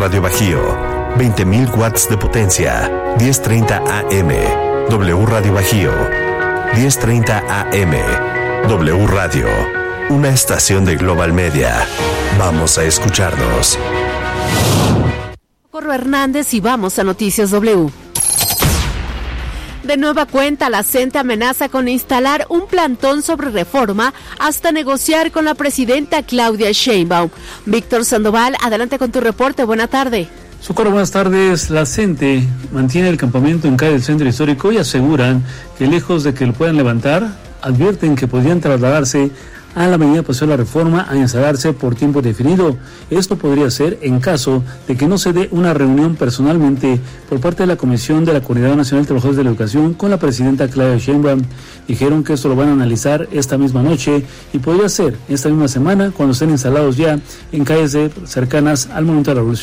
Radio Bajío, 20.000 watts de potencia, 10:30 AM. W Radio Bajío, 10:30 AM. W Radio, una estación de Global Media. Vamos a escucharnos. Corro Hernández y vamos a Noticias W. De nueva cuenta, la CENTE amenaza con instalar un plantón sobre reforma hasta negociar con la presidenta Claudia Sheinbaum. Víctor Sandoval, adelante con tu reporte. Buena tarde. Socorro, buenas tardes. La CENTE mantiene el campamento en calle del Centro Histórico y aseguran que lejos de que lo puedan levantar, advierten que podrían trasladarse a la medida pasó la reforma a instalarse por tiempo definido. Esto podría ser en caso de que no se dé una reunión personalmente por parte de la Comisión de la Coordinadora Nacional de Trabajadores de la Educación con la presidenta Claudia Sheinbaum. Dijeron que esto lo van a analizar esta misma noche y podría ser esta misma semana cuando estén instalados ya en calles cercanas al Monumento a la Revolución.